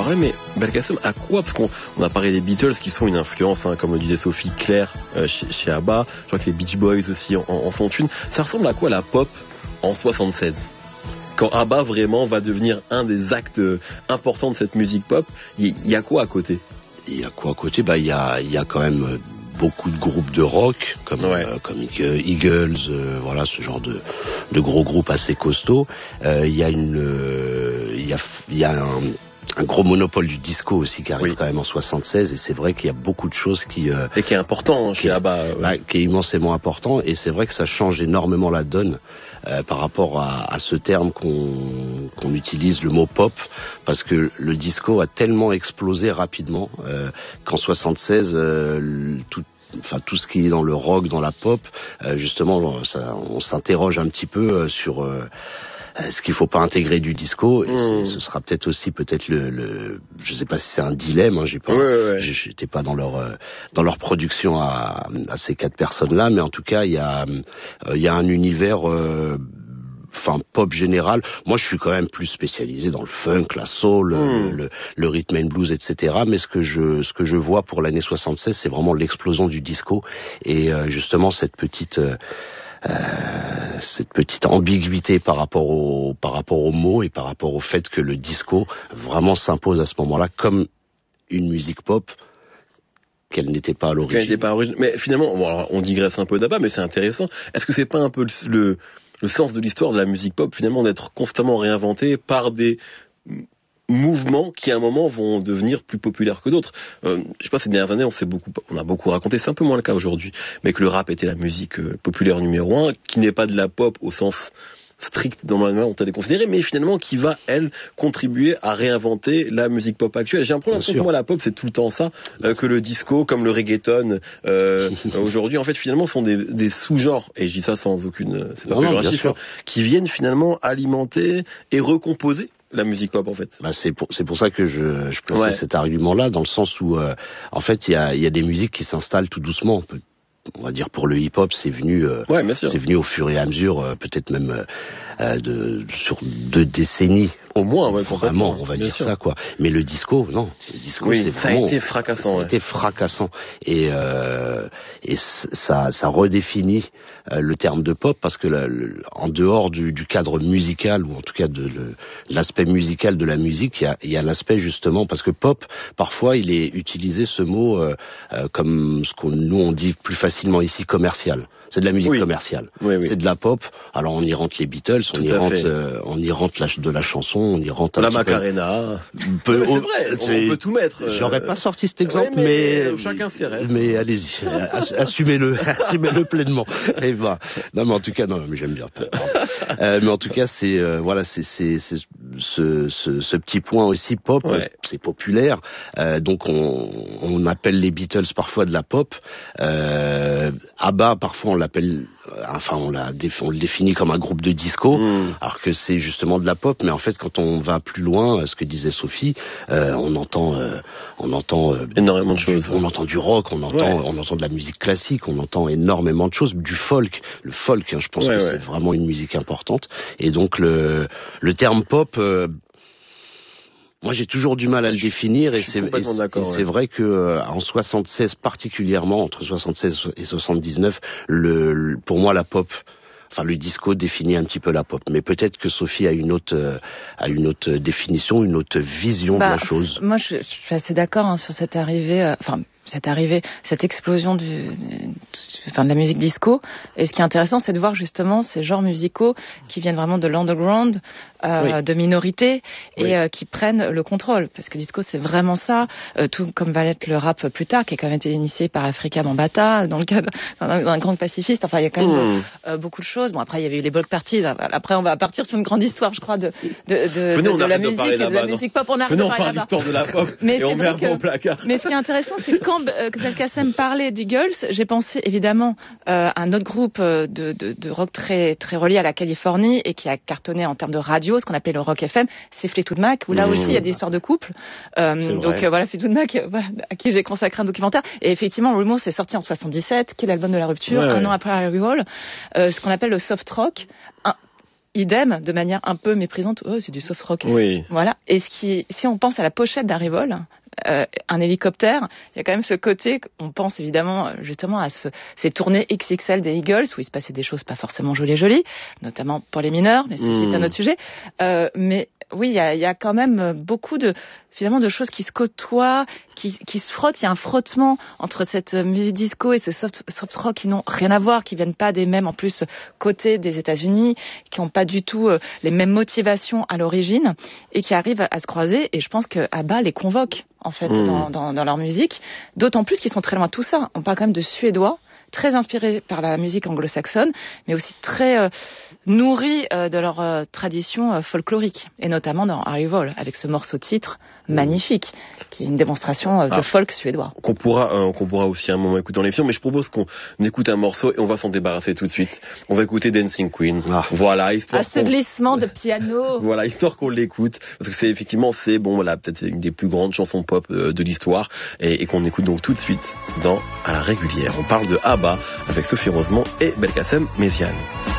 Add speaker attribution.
Speaker 1: parler, mais Belkacem, à quoi? Parce qu'on a parlé des Beatles qui sont une influence, hein, comme le disait Sophie, claire chez ABBA. Je crois que les Beach Boys aussi en sont une. Ça ressemble à quoi la pop en 76? Quand ABBA vraiment va devenir un des actes importants de cette musique pop, il y a quoi à côté?
Speaker 2: Il y a quoi à côté? Il y a quand même beaucoup de groupes de rock comme Eagles, voilà, ce genre de gros groupes assez costauds. Il y a un gros monopole du disco aussi qui arrive quand même en 76, et c'est vrai qu'il y a beaucoup de choses qui
Speaker 1: et qui est important chez ABBA,
Speaker 2: qui est immensément important, et c'est vrai que ça change énormément la donne par rapport à ce terme qu'on utilise, le mot pop, parce que le disco a tellement explosé rapidement qu'en 76 tout ce qui est dans le rock, dans la pop, justement on s'interroge un petit peu sur ce qu'il faut pas intégrer du disco, et ce sera peut-être je sais pas si c'est un dilemme, hein, j'étais pas dans leur production à ces 4 personnes-là, mais en tout cas il y a un univers pop général. Moi je suis quand même plus spécialisé dans le funk, la soul, le rhythm and blues, etc. Mais ce que je vois pour l'année 76, c'est vraiment l'explosion du disco, et justement cette petite ambiguïté par rapport aux mots, et par rapport au fait que le disco vraiment s'impose à ce moment-là comme une musique pop qu'elle n'était pas à l'origine.
Speaker 1: Mais finalement, alors, on digresse un peu d'ABBA, mais c'est intéressant. Est-ce que c'est pas un peu le sens de l'histoire de la musique pop, finalement, d'être constamment réinventé par des mouvements qui à un moment vont devenir plus populaires que d'autres? Je sais pas, ces dernières années on a beaucoup raconté, c'est un peu moins le cas aujourd'hui, mais que le rap était la musique populaire numéro 1, qui n'est pas de la pop au sens strict dans la manière dont elle est considérée, mais finalement qui va, elle, contribuer à réinventer la musique pop actuelle. J'ai l'impression que moi la pop c'est tout le temps ça, que le disco, comme le reggaeton aujourd'hui, en fait finalement sont des sous-genres, et je dis ça sans aucune, c'est pas péjoratif, qui viennent finalement alimenter et recomposer la musique pop, en fait.
Speaker 2: C'est pour ça que je plaçais cet argument-là, dans le sens où en fait il y a des musiques qui s'installent tout doucement. On va dire pour le hip-hop, c'est venu au fur et à mesure, peut-être même sur 2 décennies.
Speaker 1: Au moins,
Speaker 2: vraiment, on va dire ça, quoi. Mais le disco, non. Le disco, c'est vraiment...
Speaker 1: Ça a été fracassant.
Speaker 2: Ça a été fracassant. Et ça redéfinit le terme de pop, parce que en dehors du cadre musical, ou en tout cas de l'aspect musical de la musique, il y a l'aspect justement, parce que pop, parfois, il est utilisé ce mot comme ce nous on dit plus facilement ici, commercial. C'est de la musique commerciale. C'est de la pop. Alors on y rentre les Beatles, on y rentre de la chanson, on y rentre
Speaker 1: la Macarena. C'est vrai, on peut tout mettre.
Speaker 2: J'aurais pas sorti cet exemple, mais
Speaker 1: chacun ses rêves.
Speaker 2: Mais allez-y, assumez-le pleinement. Et non, mais en tout cas, mais j'aime bien. Mais en tout cas, c'est ce petit point aussi pop. C'est populaire. Donc on appelle les Beatles parfois de la pop. ABBA, parfois on l'appelle, on le définit comme un groupe de disco, alors que c'est justement de la pop. Mais en fait, quand on va plus loin, ce que disait Sophie, on entend
Speaker 1: énormément de choses.
Speaker 2: On entend du rock, on entend de la musique classique, on entend énormément de choses, du folk. Le folk, je pense que c'est vraiment une musique importante. Et donc le terme pop, moi j'ai toujours du mal à le définir, et c'est vrai que en 76 particulièrement, entre 76 et 79, pour moi la pop, le disco définit un petit peu la pop, mais peut-être que Sophie a une autre définition, une autre vision de la chose.
Speaker 3: Moi je suis assez d'accord sur cette arrivée, cette explosion de la musique disco. Et ce qui est intéressant, c'est de voir justement ces genres musicaux qui viennent vraiment de l'underground, de minorités, et qui prennent le contrôle. Parce que disco, c'est vraiment ça, tout comme va l'être le rap plus tard, qui a quand même été initié par Afrika Bambaataa, dans le cadre d'un grand pacifiste. Enfin, il y a quand même beaucoup de choses. Bon, après, il y avait eu les block parties. Après, on va partir sur une grande histoire, je crois, de la musique et de la musique pop. On parle
Speaker 1: l'histoire de la pop, et on met un bon placard.
Speaker 3: Mais ce qui est intéressant, c'est quand Belkacem parlait d'Eagles, j'ai pensé évidemment à un autre groupe de rock très très relié à la Californie et qui a cartonné en termes de radio, ce qu'on appelait le rock FM, c'est Fleetwood Mac, où là aussi il y a des histoires de couple. Donc Fleetwood Mac, à qui j'ai consacré un documentaire. Et effectivement, Rumors c'est sorti en 77, qui est l'album de la rupture, un an après Harry Hall, ce qu'on appelle le soft rock. idem, de manière un peu méprisante, oh, c'est du soft rock.
Speaker 1: Oui.
Speaker 3: Voilà. Et si on pense à la pochette d'Arrivol, un hélicoptère, il y a quand même ce côté, on pense évidemment justement à ces tournées XXL des Eagles où il se passait des choses pas forcément jolies, notamment pour les mineurs, mais c'est un autre sujet. Mais oui, il y a quand même beaucoup de choses qui se côtoient, qui se frottent. Il y a un frottement entre cette musique disco et ce soft rock qui n'ont rien à voir, qui viennent pas des mêmes, en plus, côtés des États-Unis, qui n'ont pas du tout les mêmes motivations à l'origine et qui arrivent à se croiser. Et je pense que ABBA les convoque, en fait, dans leur musique. D'autant plus qu'ils sont très loin de tout ça. On parle quand même de Suédois, très inspirés par la musique anglo-saxonne, mais aussi très nourris de leur tradition folklorique, et notamment dans Arrival, avec ce morceau titre magnifique, qui est une démonstration de folk suédois.
Speaker 1: Qu'on pourra aussi à un moment écouter dans l'émission, mais je propose qu'on écoute un morceau et on va s'en débarrasser tout de suite. On va écouter Dancing Queen. Voilà, histoire
Speaker 3: ce glissement de piano.
Speaker 1: Voilà, histoire qu'on l'écoute, parce que c'est peut-être une des plus grandes chansons pop de l'histoire, et qu'on écoute donc tout de suite à la régulière. On parle de ABBA avec Sophie Rosemont et Belkacem Méziane.